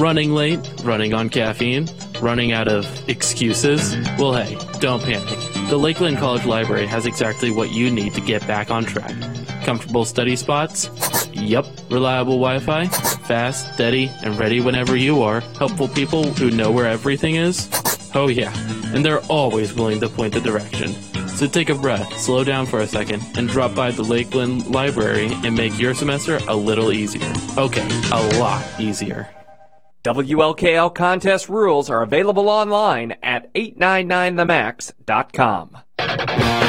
Running late, running on caffeine, running out of excuses? Well, hey, don't panic. The Lakeland College Library has exactly what you need to get back on track. Comfortable study spots? Yup. Reliable Wi-Fi? Fast, steady, and ready whenever you are. Helpful people who know where everything is? Oh yeah, and they're always willing to point the direction. So take a breath, slow down for a second, and drop by the Lakeland Library and make your semester a little easier. Okay, a lot easier. WLKL contest rules are available online at 899themax.com.